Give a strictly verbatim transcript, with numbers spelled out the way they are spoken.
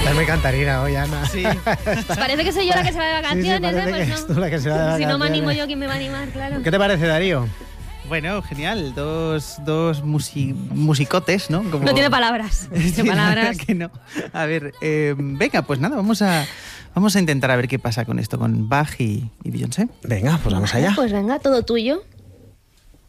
Estás muy cantarina hoy, Ana. Sí. Parece que soy yo la que se va de vacaciones, sí, sí, ¿eh? Pues que no. es tú la que se va de Si no me vacaciones. animo yo, ¿quién me va a animar? Claro. ¿Qué te parece, Darío? Bueno, genial. Dos, dos musi- musicotes, ¿no? Como... No tiene palabras. No Sí, tiene la verdad palabras. que no. A ver, eh, venga, pues nada, vamos a, vamos a intentar a ver qué pasa con esto, con Bach y, y Beyoncé. Venga, pues vamos allá. Pues venga, todo tuyo.